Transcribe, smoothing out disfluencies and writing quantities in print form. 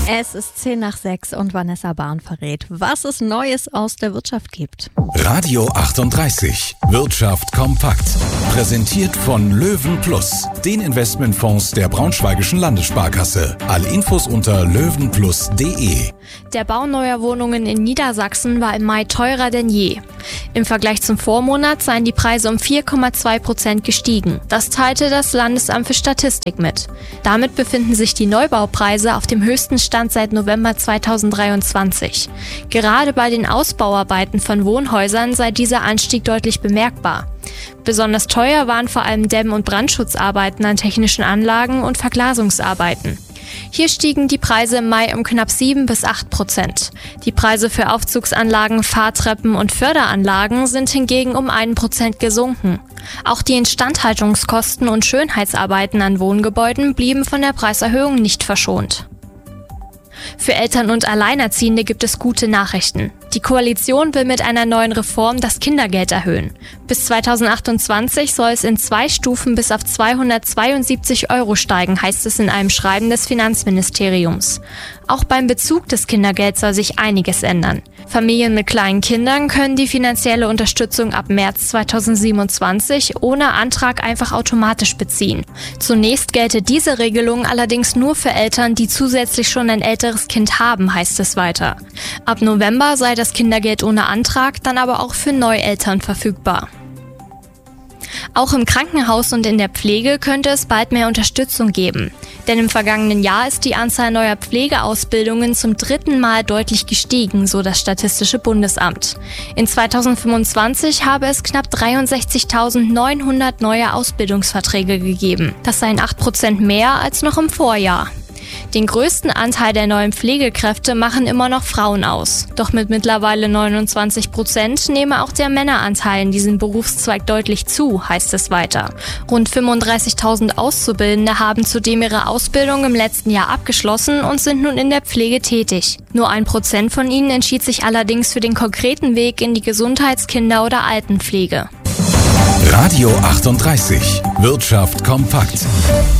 Es ist 5:10 und Vanessa Bahn verrät, was es Neues aus der Wirtschaft gibt. Radio 38. Wirtschaft kompakt. Präsentiert von Löwen Plus, den Investmentfonds der Braunschweigischen Landessparkasse. Alle Infos unter löwenplus.de. Der Bau neuer Wohnungen in Niedersachsen war im Mai teurer denn je. Im Vergleich zum Vormonat seien die Preise um 4,2% gestiegen. Das teilte das Landesamt für Statistik mit. Damit befinden sich die Neubaupreise auf dem höchsten Stand seit November 2023. Gerade bei den Ausbauarbeiten von Wohnhäusern sei dieser Anstieg deutlich bemerkbar. Besonders teuer waren vor allem Dämm- und Brandschutzarbeiten an technischen Anlagen und Verglasungsarbeiten. Hier stiegen die Preise im Mai um knapp 7-8%. Die Preise für Aufzugsanlagen, Fahrtreppen und Förderanlagen sind hingegen um 1% gesunken. Auch die Instandhaltungskosten und Schönheitsarbeiten an Wohngebäuden blieben von der Preiserhöhung nicht verschont. Für Eltern und Alleinerziehende gibt es gute Nachrichten. Die Koalition will mit einer neuen Reform das Kindergeld erhöhen. Bis 2028 soll es in 2 Stufen bis auf 272 € steigen, heißt es in einem Schreiben des Finanzministeriums. Auch beim Bezug des Kindergelds soll sich einiges ändern. Familien mit kleinen Kindern können die finanzielle Unterstützung ab März 2027 ohne Antrag einfach automatisch beziehen. Zunächst gelte diese Regelung allerdings nur für Eltern, die zusätzlich schon ein älteres Kind haben, heißt es weiter. Ab November sei das Kindergeld ohne Antrag dann aber auch für Neueltern verfügbar. Auch im Krankenhaus und in der Pflege könnte es bald mehr Unterstützung geben. Denn im vergangenen Jahr ist die Anzahl neuer Pflegeausbildungen zum 3. Mal deutlich gestiegen, so das Statistische Bundesamt. In 2025 habe es knapp 63.900 neue Ausbildungsverträge gegeben. Das seien 8% mehr als noch im Vorjahr. Den größten Anteil der neuen Pflegekräfte machen immer noch Frauen aus. Doch mit mittlerweile 29% nehme auch der Männeranteil in diesem Berufszweig deutlich zu, heißt es weiter. Rund 35.000 Auszubildende haben zudem ihre Ausbildung im letzten Jahr abgeschlossen und sind nun in der Pflege tätig. Nur 1% von ihnen entschied sich allerdings für den konkreten Weg in die Gesundheits-, Kinder- oder Altenpflege. Radio 38. Wirtschaft kompakt.